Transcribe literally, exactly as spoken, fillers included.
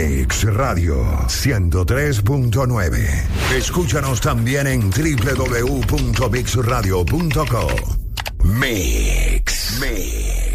Mix Radio ciento tres punto nueve. Escúchanos también en doble u doble u doble u punto mix radio punto com. Mix. Mix.